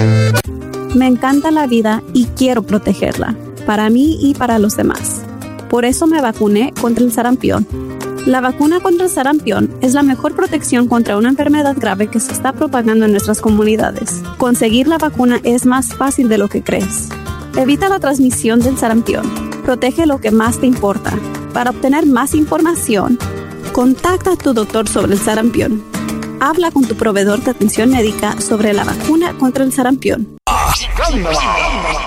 Me encanta la vida y quiero protegerla, para mí y para los demás. Por eso me vacuné contra el sarampión. La vacuna contra el sarampión es la mejor protección contra una enfermedad grave que se está propagando en nuestras comunidades. Conseguir la vacuna es más fácil de lo que crees. Evita la transmisión del sarampión. Protege lo que más te importa. Para obtener más información, contacta a tu doctor sobre el sarampión. Habla con tu proveedor de atención médica sobre la vacuna contra el sarampión.